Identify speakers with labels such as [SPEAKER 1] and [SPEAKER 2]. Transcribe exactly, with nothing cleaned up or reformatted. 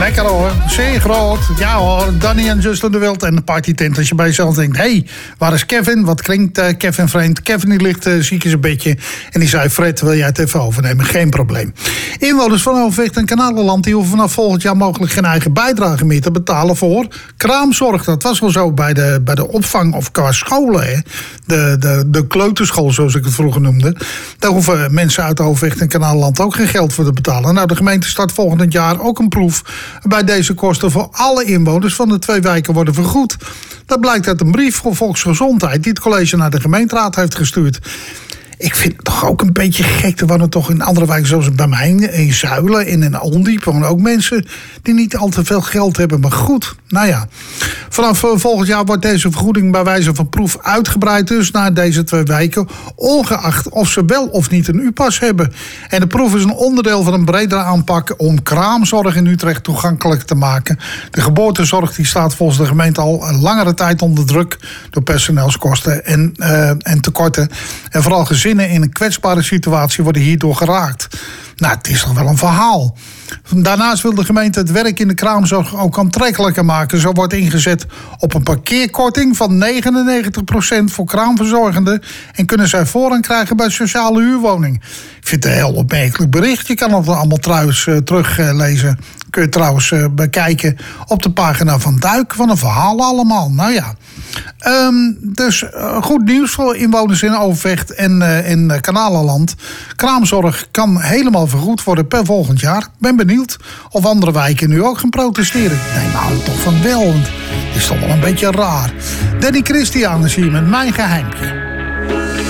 [SPEAKER 1] Lekker hoor, zeer groot. Ja hoor, Danny en Justin de Wild en de partytent. Als je bij jezelf denkt, hé, hey, waar is Kevin? Wat klinkt uh, Kevin vreemd? Kevin die ligt uh, ziek in zijn bedje. En die zei, Fred, wil jij het even overnemen? Geen probleem. Inwoners van Overvecht en Kanalenland die hoeven vanaf volgend jaar mogelijk geen eigen bijdrage meer te betalen voor kraamzorg. Dat was wel zo bij de, bij de opvang of qua scholen. Hè. De, de, de kleuterschool, zoals ik het vroeger noemde. Daar hoeven mensen uit Overvecht en Kanalenland ook geen geld voor te betalen. Nou, de gemeente start volgend jaar ook een proef bij deze kosten voor alle inwoners van de twee wijken worden vergoed. Dat blijkt uit een brief voor Volksgezondheid die het college naar de gemeenteraad heeft gestuurd. Ik vind het toch ook een beetje gek. Er wonen toch in andere wijken, zoals bij mij, in Zuilen en in Ondiep, wonen ook mensen die niet al te veel geld hebben. Maar goed, nou ja. Vanaf volgend jaar wordt deze vergoeding bij wijze van proef uitgebreid dus naar deze twee wijken, ongeacht of ze wel of niet een U P A S hebben. En de proef is een onderdeel van een bredere aanpak om kraamzorg in Utrecht toegankelijk te maken. De geboortezorg die staat volgens de gemeente al een langere tijd onder druk door personeelskosten en, uh, en tekorten. En vooral gezinnen in een kwetsbare situatie worden hierdoor geraakt. Nou, het is toch wel een verhaal. Daarnaast wil de gemeente het werk in de kraamzorg ook aantrekkelijker maken. Zo wordt ingezet op een parkeerkorting van negenennegentig procent voor kraamverzorgenden en kunnen zij voorrang krijgen bij sociale huurwoning. Ik vind het een heel opmerkelijk bericht. Je kan het allemaal trouwens uh, teruglezen. Kun je trouwens uh, bekijken op de pagina van Duik. Van een verhaal allemaal. Nou ja. Um, dus uh, goed nieuws voor inwoners in Overvecht en uh, in uh, Kanalenland. Kraamzorg kan helemaal vergoed worden per volgend jaar. Ik ben benieuwd of andere wijken nu ook gaan protesteren. Nee, nou toch van wel. Want het is toch wel een beetje raar. Danny Christian is hier met Mijn Geheimpje.